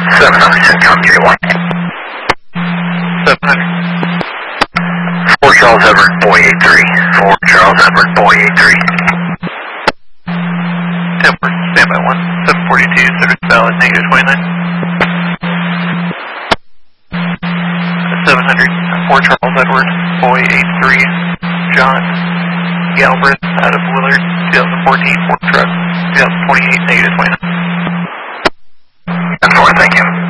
700, Centcom 31. 700. 4 Charles Edward, boy 83. 4 Charles Edward, boy 83. Temper, standby 1. 742, service valid, negative 29. 700, 4 Charles Edward, boy 83. John Galbraith out of Willard, 2014, Ford truck, 2028, negative 29. 10-4, thank you.